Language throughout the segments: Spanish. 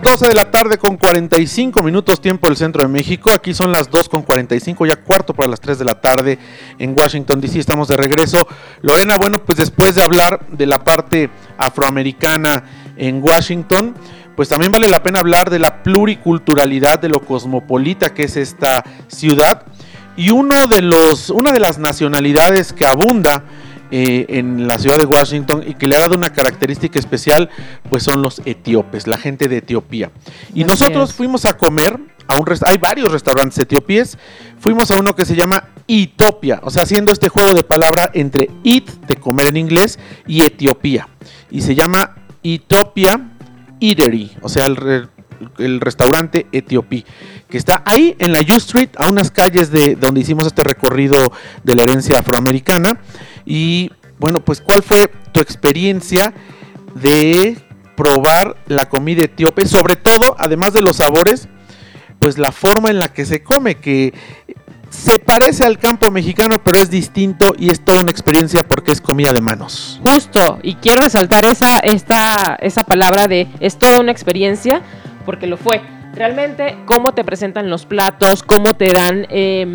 12 de la tarde con 45 minutos tiempo del centro de México. Aquí son las 2 con 45, ya cuarto para las 3 de la tarde en Washington DC. Estamos de regreso. Lorena, bueno, pues después de hablar de la parte afroamericana en Washington, pues también vale la pena hablar de la pluriculturalidad, de lo cosmopolita que es esta ciudad. Y una de las nacionalidades que abunda en la ciudad de Washington y que le ha dado una característica especial, pues son los etíopes, la gente de Etiopía. Y nosotros fuimos a comer a hay varios restaurantes etíopes. Fuimos a uno que se llama Etopia, o sea, haciendo este juego de palabra entre eat, de comer en inglés, y Etiopía. Y se llama Etopia Eatery, o sea, el restaurante etíope, que está ahí en la U Street, a unas calles de donde hicimos este recorrido de la herencia afroamericana. Y bueno, pues ¿cuál fue tu experiencia de probar la comida etíope? Sobre todo, además de los sabores, pues la forma en la que se come, que se parece al campo mexicano, pero es distinto y es toda una experiencia porque es comida de manos. Justo, y quiero resaltar esa palabra de es toda una experiencia, porque lo fue. Realmente, cómo te presentan los platos, cómo te dan...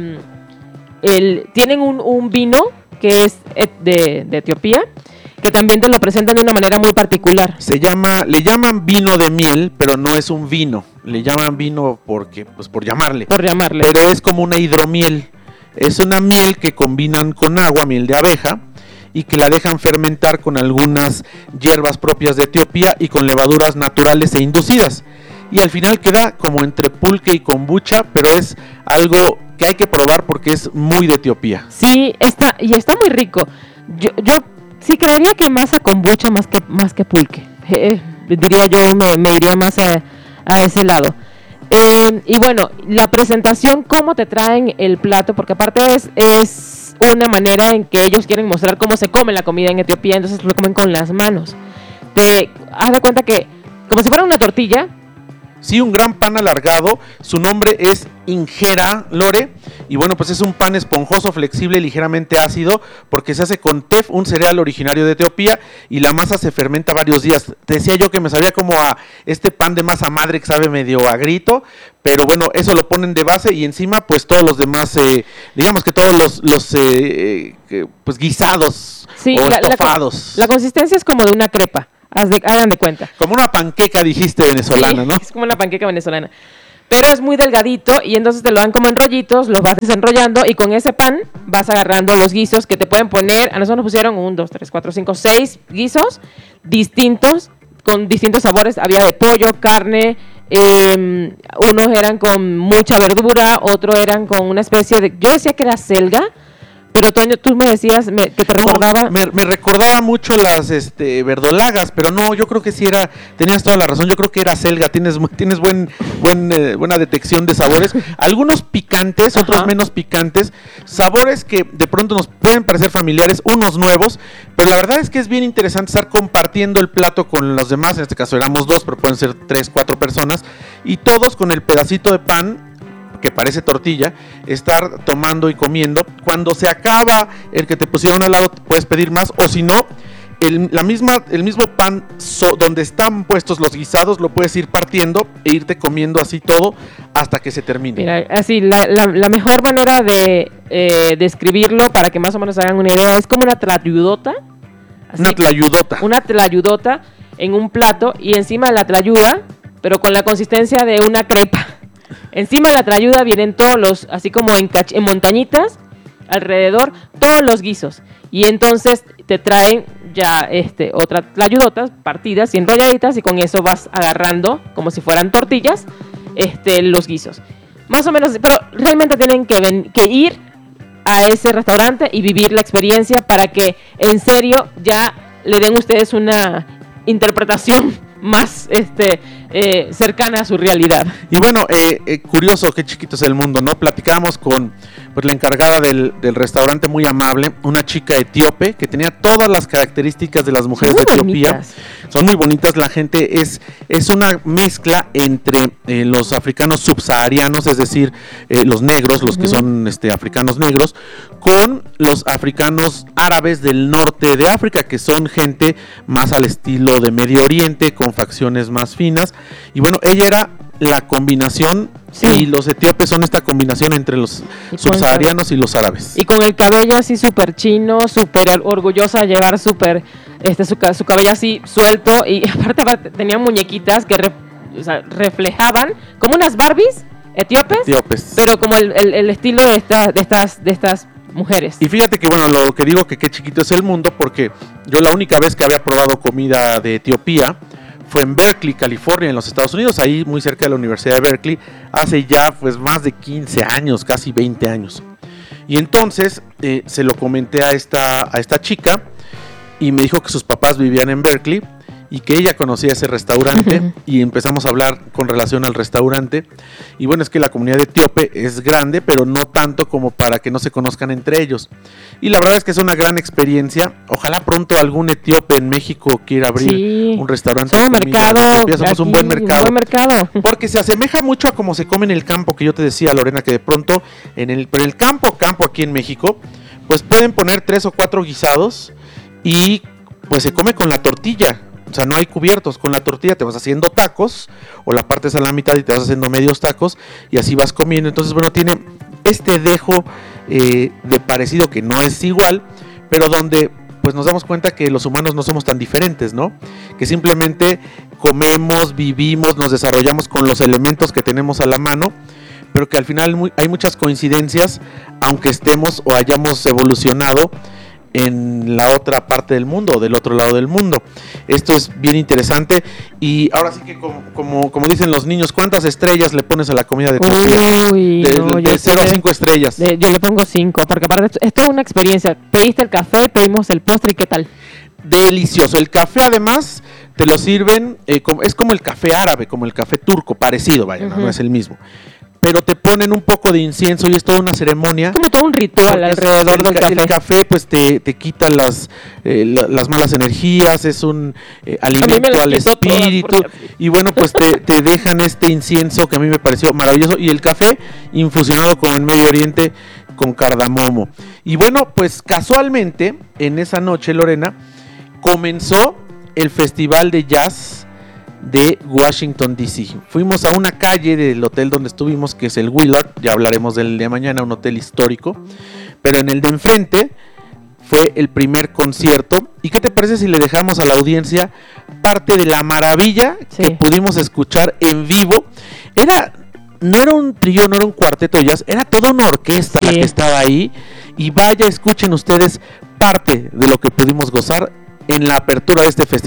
tienen un vino que es de Etiopía, que también te lo presentan de una manera muy particular. Le llaman vino de miel, pero no es un vino. Le llaman vino porque, pues por llamarle. Pero es como una hidromiel. Es una miel que combinan con agua, miel de abeja, y que la dejan fermentar con algunas hierbas propias de Etiopía y con levaduras naturales e inducidas. Y al final queda como entre pulque y kombucha, pero es algo que hay que probar porque es muy de Etiopía. Sí, está muy rico. Yo sí creería que más a kombucha más que pulque. Diría yo, me iría más a ese lado. Y bueno, la presentación, cómo te traen el plato, porque aparte es una manera en que ellos quieren mostrar cómo se come la comida en Etiopía, entonces lo comen con las manos. Haz de cuenta que, como si fuera una tortilla. Sí, un gran pan alargado. Su nombre es injera, Lore. Y bueno, pues es un pan esponjoso, flexible, ligeramente ácido, porque se hace con tef, un cereal originario de Etiopía, y la masa se fermenta varios días. Te decía yo que me sabía como a este pan de masa madre que sabe medio a grito, pero bueno, eso lo ponen de base y encima pues todos los demás, digamos que todos los pues guisados, sí, o estofados. La consistencia es como de una crepa. Hagan de cuenta. Como una panqueca, dijiste, venezolana, sí, ¿no? Es como una panqueca venezolana. Pero es muy delgadito y entonces te lo dan como en rollitos, los vas desenrollando y con ese pan vas agarrando los guisos que te pueden poner. A nosotros nos pusieron 1, 2, 3, 4, 5, 6 guisos distintos, con distintos sabores. Había de pollo, carne, unos eran con mucha verdura, otros eran con una especie de... Yo decía que era selga. Pero Toño, tú me decías que te recordaba... No, me recordaba mucho las verdolagas, pero no, yo creo que sí era... Tenías toda la razón, yo creo que era selga. Tienes buena detección de sabores. Algunos picantes, otros menos picantes. Sabores que de pronto nos pueden parecer familiares, unos nuevos. Pero la verdad es que es bien interesante estar compartiendo el plato con los demás. En este caso éramos 2, pero pueden ser 3, 4 personas. Y todos con el pedacito de pan que parece tortilla, estar tomando y comiendo. Cuando se acaba el que te pusieron al lado, puedes pedir más, o si no, el mismo pan donde están puestos los guisados, lo puedes ir partiendo e irte comiendo así todo hasta que se termine. Mira, así, la mejor manera de describirlo, para que más o menos hagan una idea, es como una tlayudota. Así, una tlayudota en un plato, y encima de la tlayuda, pero con la consistencia de una crepa. Encima de la tlayuda vienen todos así como en montañitas, alrededor, todos los guisos. Y entonces te traen ya otras tlayudotas partidas y enrolladitas, y con eso vas agarrando, como si fueran tortillas, los guisos. Más o menos, pero realmente tienen que ir a ese restaurante y vivir la experiencia para que en serio ya le den ustedes una interpretación más cercana a su realidad. Y bueno, curioso, qué chiquito es el mundo, ¿no? Platicábamos con pues la encargada del restaurante, muy amable, una chica etíope que tenía todas las características de las mujeres de Etiopía. Bonitas. Son muy bonitas, la gente es una mezcla entre los africanos subsaharianos, es decir, los negros, los que son africanos negros, con los africanos árabes del norte de África, que son gente más al estilo de Medio Oriente, con facciones más finas. Y bueno, ella era la combinación, y los etíopes son esta combinación entre los subsaharianos y los árabes. Y con el cabello así súper chino, súper orgullosa de llevar súper su cabello así suelto, y aparte tenían muñequitas que reflejaban como unas Barbies etíopes, pero como el estilo de estas mujeres. Y fíjate que bueno, lo que digo que qué chiquito es el mundo, porque yo la única vez que había probado comida de Etiopía fue en Berkeley, California, en los Estados Unidos, ahí muy cerca de la Universidad de Berkeley, hace ya pues más de 15 años, casi 20 años. Y entonces se lo comenté a esta chica, y me dijo que sus papás vivían en Berkeley y que ella conocía ese restaurante, y empezamos a hablar con relación al restaurante. Y bueno, es que la comunidad etíope es grande, pero no tanto como para que no se conozcan entre ellos. Y la verdad es que es una gran experiencia. Ojalá pronto algún etíope en México quiera abrir un restaurante. Somos un buen mercado. Porque se asemeja mucho a cómo se come en el campo, que yo te decía, Lorena, que de pronto pero el campo aquí en México, pues pueden poner 3 o 4 guisados y pues se come con la tortilla. O sea, no hay cubiertos, con la tortilla te vas haciendo tacos, o la partes a la mitad y te vas haciendo medios tacos, y así vas comiendo. Entonces, bueno, tiene este dejo de parecido, que no es igual, pero donde pues nos damos cuenta que los humanos no somos tan diferentes, ¿no? Que simplemente comemos, vivimos, nos desarrollamos con los elementos que tenemos a la mano, pero que al final hay muchas coincidencias, aunque estemos o hayamos evolucionado en la otra parte del mundo, o del otro lado del mundo. Esto es bien interesante. Y ahora sí que como dicen los niños, ¿cuántas estrellas le pones a la comida de Etiopía? De 0 a 5 estrellas. Yo le pongo 5, porque aparte es toda una experiencia. Pediste el café, pedimos el postre, ¿y qué tal? Delicioso. El café además te lo sirven, es como el café árabe, como el café turco, parecido, vaya, no es el mismo. Pero te ponen un poco de incienso y es toda una ceremonia. Como todo un ritual alrededor del café. El café pues te quita las malas energías, es un alimento al espíritu. Y bueno, pues te dejan este incienso que a mí me pareció maravilloso. Y el café infusionado como en Medio Oriente con cardamomo. Y bueno, pues casualmente en esa noche, Lorena, comenzó el Festival de Jazz de Washington DC. Fuimos a una calle del hotel donde estuvimos, que es el Willard, ya hablaremos del de mañana, un hotel histórico, pero en el de enfrente fue el primer concierto. ¿Y qué te parece si le dejamos a la audiencia parte de la maravilla que pudimos escuchar en vivo? No era un trío, no era un cuarteto de jazz, era toda una orquesta la que estaba ahí, y vaya, escuchen ustedes parte de lo que pudimos gozar en la apertura de este festival.